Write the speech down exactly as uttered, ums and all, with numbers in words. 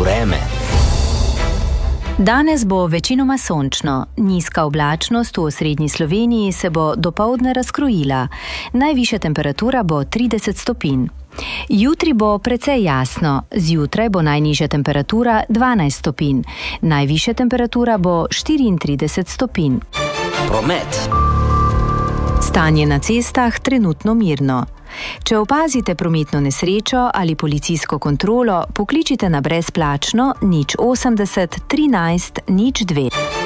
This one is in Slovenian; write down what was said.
Vreme. Danes bo večinoma sončno. Nizka oblačnost v osrednji Sloveniji se bo dopoldne razkrojila. Najvišja temperatura bo trideset stopinj. Jutri bo precej jasno. Zjutraj bo najnižja temperatura dvanajst stopinj. Najvišja temperatura bo štiriintrideset stopinj. Promet. Stanje na cestah trenutno mirno. Če opazite prometno nesrečo ali policijsko kontrolo, pokličite na brezplačno nič osemdeset trinajst nič dve.